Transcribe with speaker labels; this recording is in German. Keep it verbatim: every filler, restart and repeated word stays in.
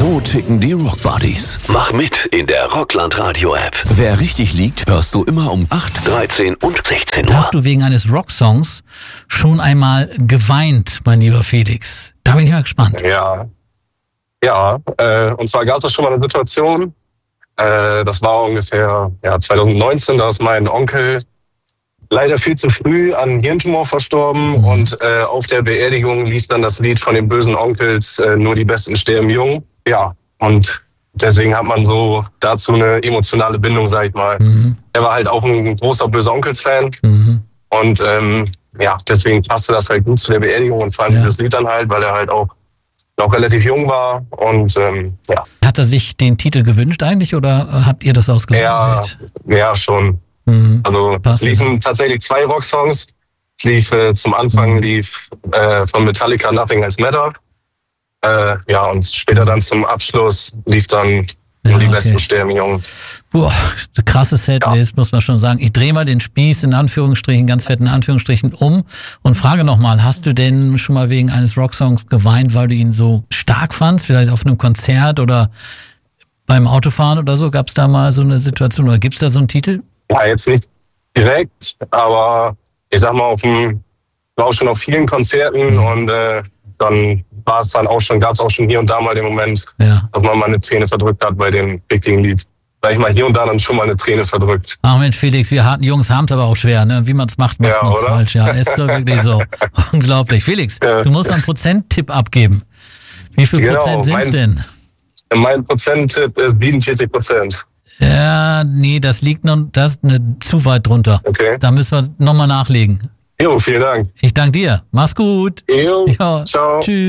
Speaker 1: So ticken die Rockbuddies.
Speaker 2: Mach mit in der Rockland Radio App.
Speaker 1: Wer richtig liegt, hörst du immer um acht,
Speaker 2: dreizehn und sechzehn Uhr.
Speaker 3: Hast du wegen eines Rocksongs schon einmal geweint, mein lieber Felix? Da bin ich mal gespannt.
Speaker 4: Ja, ja. Äh, und zwar gab es schon mal eine Situation, äh, das war ungefähr ja, zwanzig neunzehn, da ist mein Onkel leider viel zu früh an Hirntumor verstorben. Mhm. Und äh, auf der Beerdigung lief dann das Lied von den bösen Onkels, äh, nur die Besten sterben jung. Ja, und deswegen hat man so dazu eine emotionale Bindung, sag ich mal. Mhm. Er war halt auch ein großer böse Onkels-Fan. Mhm. Und ähm, ja, deswegen passte das halt gut zu der Beerdigung und vor allem ja. das Lied dann halt, weil er halt auch noch relativ jung war. Und ähm, ja.
Speaker 3: Hat er sich den Titel gewünscht eigentlich oder habt ihr das ausgewählt?
Speaker 4: Ja, ja schon. Mhm. Also es liefen tatsächlich zwei Rocksongs. Es lief äh, zum Anfang mhm. lief äh, von Metallica Nothing Else Matter. Äh, ja, und später dann zum Abschluss lief dann Nur ja, die okay. Besten sterben jung.
Speaker 3: Boah, krasse Setlist, ja. muss man schon sagen. Ich drehe mal den Spieß in Anführungsstrichen, ganz fetten Anführungsstrichen um und frage nochmal, hast du denn schon mal wegen eines Rocksongs geweint, weil du ihn so stark fandst? Vielleicht auf einem Konzert oder beim Autofahren oder so? Gab es da mal so eine Situation oder gibt es da so einen Titel?
Speaker 4: Ja, jetzt nicht direkt, aber ich sag mal, auf dem, war auch schon auf vielen Konzerten mhm. und äh, dann war es dann auch schon, gab es auch schon hier und da mal den Moment, ja. dass man mal eine Träne verdrückt hat bei dem richtigen Lied. Sag ich mal, hier und da dann schon mal eine Träne verdrückt.
Speaker 3: Ach Mensch, Felix, wir harten Jungs haben es aber auch schwer, ne? Wie man es macht, macht
Speaker 4: ja,
Speaker 3: man es falsch. Ja, ist so wirklich so. Unglaublich. Felix, ja. du musst einen Prozenttipp abgeben. Wie viel genau, Prozent sind es denn?
Speaker 4: Mein Prozenttipp ist siebenundvierzig Prozent.
Speaker 3: Ja, nee, das liegt noch das, ne, zu weit drunter.
Speaker 4: Okay.
Speaker 3: Da müssen wir nochmal nachlegen.
Speaker 4: Jo, vielen Dank.
Speaker 3: Ich danke dir. Mach's gut.
Speaker 4: Jo, ja. Ciao.
Speaker 3: Tschüss.